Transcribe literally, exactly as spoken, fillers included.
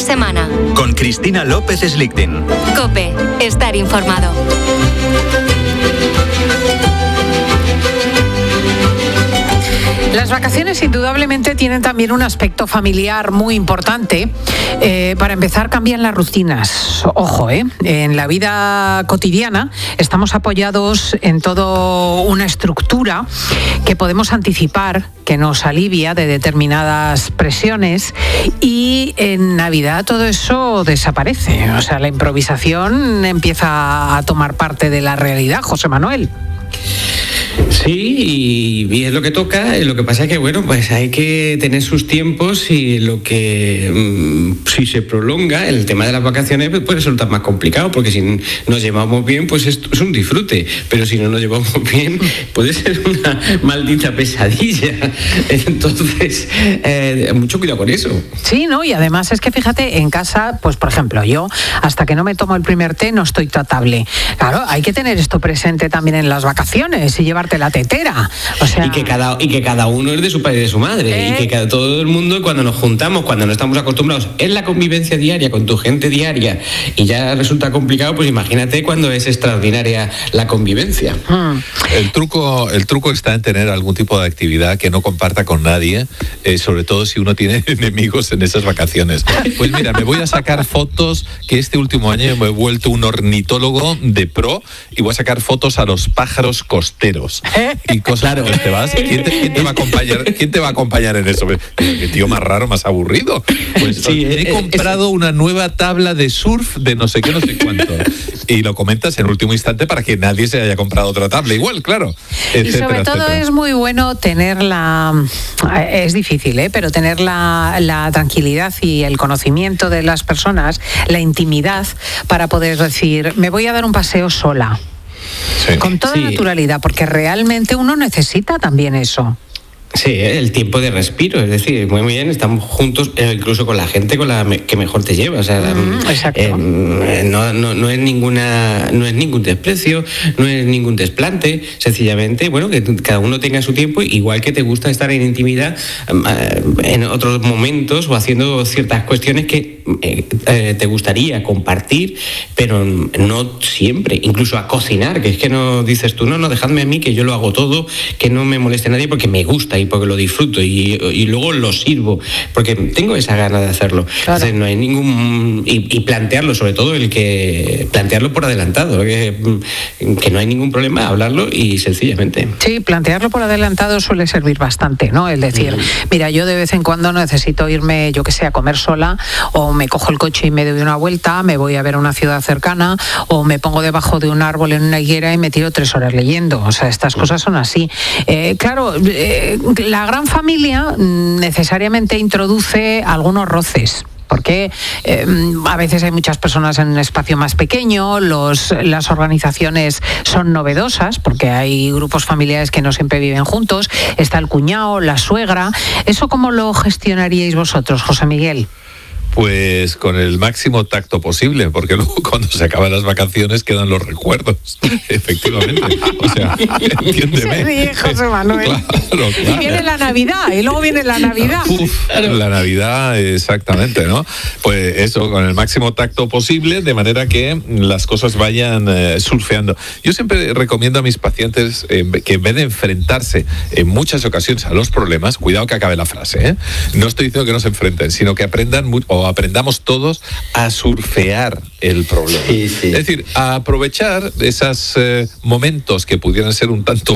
semana. Con Cristina López Slichting. COPE. Estar informado. Las vacaciones indudablemente tienen también un aspecto familiar muy importante. Eh, para empezar, cambian las rutinas. Ojo, ¿eh? En la vida cotidiana estamos apoyados en toda una estructura que podemos anticipar, que nos alivia de determinadas presiones, y en Navidad todo eso desaparece. O sea, la improvisación empieza a tomar parte de la realidad, José Manuel. Sí, y, y es lo que toca. Lo que pasa es que, bueno, pues hay que tener sus tiempos, y lo que mmm, si se prolonga el tema de las vacaciones, pues puede resultar más complicado, porque si nos llevamos bien, pues es, es un disfrute, pero si no nos llevamos bien, puede ser una maldita pesadilla. Entonces, eh, mucho cuidado con eso. Sí, ¿no? Y además es que fíjate, en casa, pues por ejemplo, yo, hasta que no me tomo el primer té, no estoy tratable. Claro, hay que tener esto presente también en las vacaciones y llevarte la tetera. O sea... y, que cada, y que cada uno es de su padre y de su madre. ¿Eh? Y que cada, todo el mundo, cuando nos juntamos, cuando no estamos acostumbrados, es la convivencia diaria con tu gente diaria, y ya resulta complicado, pues imagínate cuando es extraordinaria la convivencia. Hmm. El truco, el truco está en tener algún tipo de actividad que no comparta con nadie, eh, sobre todo si uno tiene enemigos en esas vacaciones. Pues mira, me voy a sacar fotos, que este último año me he vuelto un ornitólogo de pro, y voy a sacar fotos a los pájaros costeros y cosas. Claro. Pues te vas, ¿quién te, quién te va a acompañar? ¿Quién te va a acompañar en eso? Qué tío más raro, más aburrido. Pues sí, he eh, comprado es... una nueva tabla de surf de no sé qué, no sé cuánto. Y lo comentas en último instante para que nadie se haya comprado otra tabla. Igual, claro. Etcétera, y sobre todo etcétera. Es muy bueno tener la... Es difícil, ¿eh? Pero tener la, la tranquilidad y el conocimiento de las personas, la intimidad, para poder decir, me voy a dar un paseo sola. Sí. Con toda sí. naturalidad, porque realmente uno necesita también eso. Sí, el tiempo de respiro, es decir, muy bien, estamos juntos, eh, incluso con la gente con la me, que mejor te lleva, o sea, mm, exacto. Eh, no, no, no es ninguna, no es ningún desprecio, no es ningún desplante, sencillamente, bueno, que cada uno tenga su tiempo, igual que te gusta estar en intimidad eh, en otros momentos o haciendo ciertas cuestiones que eh, eh, te gustaría compartir, pero no siempre, incluso a cocinar, que es que no dices tú, no, no, dejadme a mí que yo lo hago todo, que no me moleste nadie porque me gusta y porque lo disfruto, y, y luego lo sirvo porque tengo esa gana de hacerlo. Claro. Entonces no hay ningún y, y plantearlo, sobre todo el que plantearlo por adelantado, que, que no hay ningún problema, hablarlo y sencillamente. Sí, plantearlo por adelantado suele servir bastante, ¿no? Es decir, mm. mira, yo de vez en cuando necesito irme, yo que sé, a comer sola, o me cojo el coche y me doy una vuelta, me voy a ver una ciudad cercana, o me pongo debajo de un árbol en una higuera y me tiro tres horas leyendo. O sea, estas mm. cosas son así. Eh, claro, eh, la gran familia necesariamente introduce algunos roces. Porque eh, a veces hay muchas personas en un espacio más pequeño, los, las organizaciones son novedosas, porque hay grupos familiares que no siempre viven juntos, está el cuñado, la suegra. ¿Eso cómo lo gestionaríais vosotros, José Miguel? Pues con el máximo tacto posible, porque luego cuando se acaban las vacaciones quedan los recuerdos, efectivamente. O sea, entiéndeme. Se ríe José Manuel. Claro, claro. Y viene la Navidad, y luego viene la Navidad. Uf, la Navidad, exactamente, ¿no? Pues eso, con el máximo tacto posible, de manera que las cosas vayan eh, surfeando. Yo siempre recomiendo a mis pacientes eh, que en vez de enfrentarse en muchas ocasiones a los problemas, cuidado que acabe la frase, ¿eh? No estoy diciendo que no se enfrenten, sino que aprendan mucho, o aprendamos todos a surfear el problema. Sí, sí. Es decir, a aprovechar esos eh, momentos que pudieran ser un tanto